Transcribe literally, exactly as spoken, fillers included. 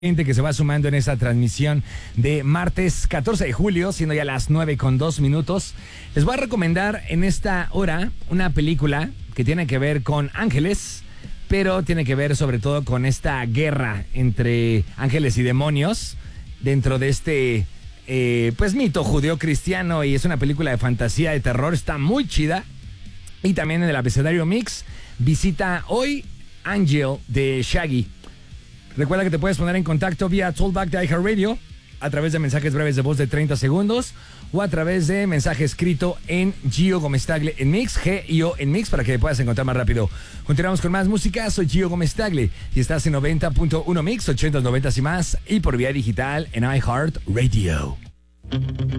Gente que se va sumando en esta transmisión de martes catorce de julio, siendo ya las nueve con dos minutos. Les voy a recomendar en esta hora una película que tiene que ver con ángeles, pero tiene que ver sobre todo con esta guerra entre ángeles y demonios dentro de este eh, pues mito judeo-cristiano, y es una película de fantasía, de terror, está muy chida. Y también en el abecedario Mix visita hoy Angel de Shaggy. Recuerda que te puedes poner en contacto vía Tollback de iHeartRadio a través de mensajes breves de voz de treinta segundos o a través de mensaje escrito en Gio Gómez Tagle en Mix, G I O en Mix, para que te puedas encontrar más rápido. Continuamos con más música. Soy Gio Gómez Tagle y estás en noventa punto uno Mix, ochenta, noventa y más, y por vía digital en iHeartRadio.